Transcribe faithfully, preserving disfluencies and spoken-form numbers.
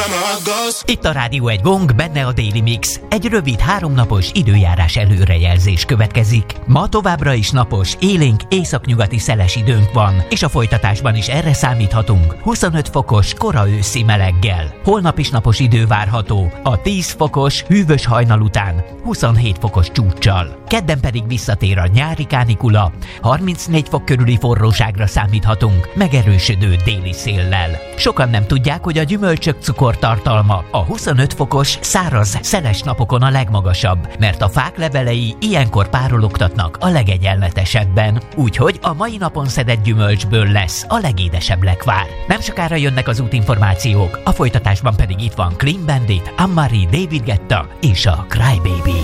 Itt a Rádió egy Gong, benne a Daily Mix. Egy rövid háromnapos időjárás előrejelzés következik. Ma továbbra is napos, élénk északnyugati szeles időnk van, és a folytatásban is erre számíthatunk. huszonöt fokos, kora őszi meleggel. Holnap is napos idő várható, a tíz fokos, hűvös hajnal után huszonhét fokos csúccsal. Kedden pedig visszatér a nyári kánikula, harmincnégy fok körüli forróságra számíthatunk, megerősödő déli széllel. Sokan nem tudják, hogy a gyümölcsök cukortartalma a huszonöt fokos, száraz, szeles napokon a legmagasabb, mert a fák levelei ilyenkor párologtatnak a legegyenletesebben. Úgyhogy a mai napon szedett gyümölcsből lesz a legédesebb lekvár. Nem sokára jönnek az útinformációk, a folytatásban pedig itt van Clean Bandit, Anne-Marie, David Guetta és a Cry Baby.